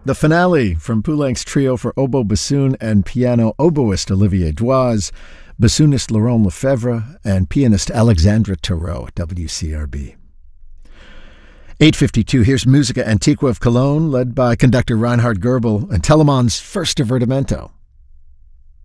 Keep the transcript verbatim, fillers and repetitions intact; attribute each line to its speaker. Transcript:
Speaker 1: The finale from Poulenc's trio for oboe, bassoon, and piano, oboist Olivier Doise, bassoonist Laurent Lefebvre, and pianist Alexandra Tarot at W C R B. eight fifty-two, here's Musica Antiqua of Cologne, led by conductor Reinhard Goebel and Telemann's first divertimento.